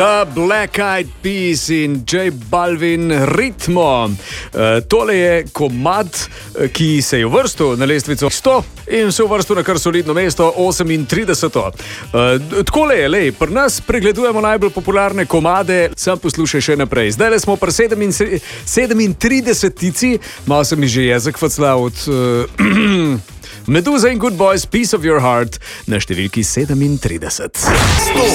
The Black Eyed Peas in J Balvin Ritmo. Tole je komad, ki se je uvrstil na lestvico 100 in se uvrstil na kar solidno mesto 38. Takole je, lej, pri nas pregledujemo najbolj popularne komade, sam poslušaj še naprej. Zdaj smo pri 37-tici, malo se mi že jezik facla od Meduza in Good Boys, Piece of Your Heart na številki 37.